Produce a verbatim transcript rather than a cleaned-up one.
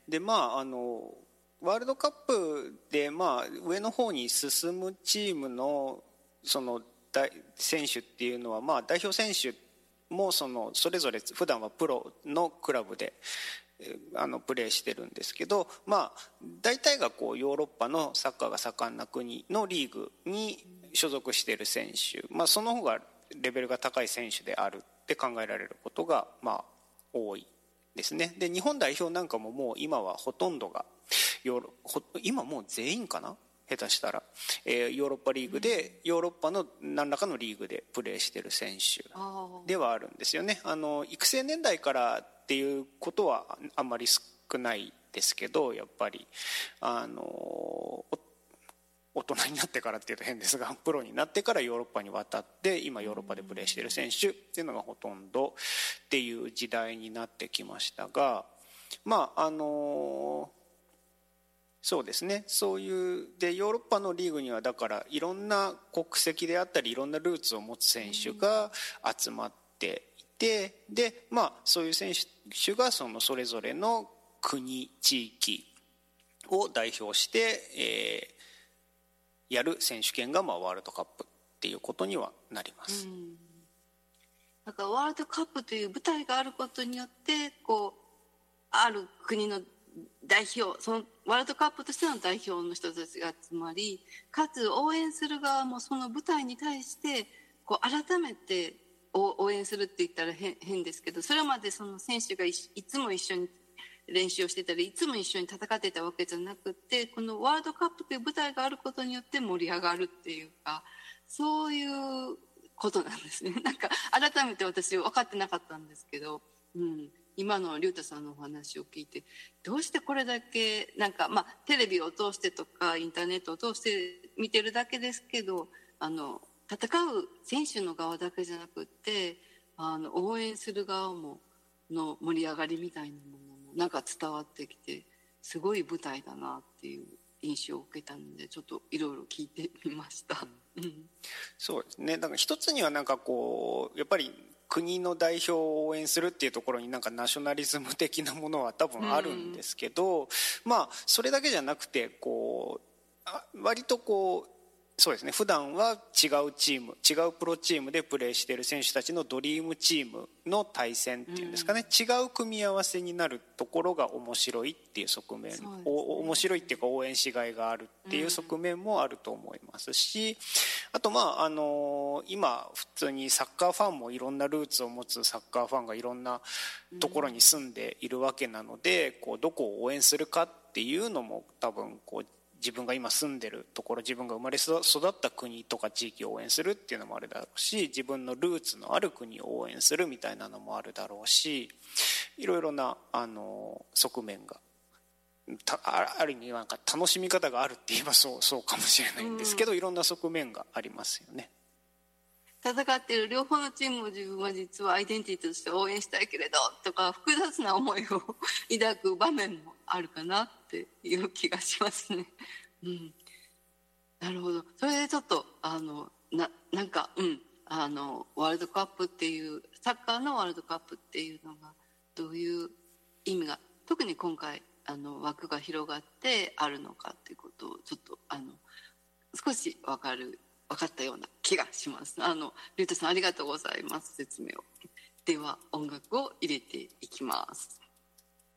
でまああのワールドカップで、まあ、上の方に進むチームのその選手っていうのは、まあ、代表選手もそのそれぞれ普段はプロのクラブであのプレーしてるんですけど、まあ、大体がこうヨーロッパのサッカーが盛んな国のリーグに所属している選手、まあ、その方がレベルが高い選手であるって考えられることが、まあ、多いですね。で日本代表なんかももう今はほとんどがヨーロ今もう全員かな下手したら、えー、ヨーロッパリーグでヨーロッパの何らかのリーグでプレーしている選手ではあるんですよね。あの育成年代からっていうことはあんまり少ないですけど、やっぱりあの大人になってからっていうと変ですが、プロになってからヨーロッパに渡って今ヨーロッパでプレーしている選手っていうのがほとんどっていう時代になってきましたが、まああのそうですね、そういうでヨーロッパのリーグにはだからいろんな国籍であったりいろんなルーツを持つ選手が集まっていて、で、まあ、そういう選手がそのそれぞれの国地域を代表して、えー、やる選手権がまあワールドカップっていうことにはなります。うん、 だからワールドカップという舞台があることによってこうある国の代表、そのワールドカップとしての代表の人たちが集まり、かつ応援する側もその舞台に対してこう改めて応援するって言ったら 変, 変ですけど、それまでその選手が い, いつも一緒に練習をしてたりいつも一緒に戦ってたわけじゃなくて、このワールドカップという舞台があることによって盛り上がるっていうか、そういうことなんですね。なんか改めて私分かってなかったんですけど、うん、今の龍太さんのお話を聞いて、どうしてこれだけなんか、まあ、テレビを通してとかインターネットを通して見てるだけですけど、あの戦う選手の側だけじゃなくってあの応援する側もの盛り上がりみたいなものもなんか伝わってきて、すごい舞台だなっていう印象を受けたので、ちょっといろいろ聞いてみました。うん、 そうですね。だから一つにはなんかこうやっぱり国の代表を応援するっていうところになんかナショナリズム的なものは多分あるんですけど、うん、まあそれだけじゃなくてこう割とこうそうですね、普段は違うチーム違うプロチームでプレーしている選手たちのドリームチームの対戦っていうんですかね、うん、違う組み合わせになるところが面白いっていう側面、ね、お面白いっていうか応援しがいがあるっていう側面もあると思いますし、あとまああの今普通にサッカーファンもいろんなルーツを持つサッカーファンがいろんなところに住んでいるわけなので、こうどこを応援するかっていうのも多分こう自分が今住んでるところ、自分が生まれ育った国とか地域を応援するっていうのもあるだろうし、自分のルーツのある国を応援するみたいなのもあるだろうし、いろいろなあの側面がある意味なんか楽しみ方があるって言えばそう、そうかもしれないんですけど、うん、いろんな側面がありますよね。 戦っている両方のチームを自分は実はアイデンティティとして応援したいけれどとか複雑な思いを抱く場面もあるかなっていう気がしますね。うん、なるほど。それでちょっとあの な, なんか、うん、あのワールドカップっていうサッカーのワールドカップっていうのがどういう意味が特に今回あの枠が広がってあるのかっていうことをちょっとあの少し分かる分かったような気がします。あの龍太さんありがとうございます、説明を。では音楽を入れていきます。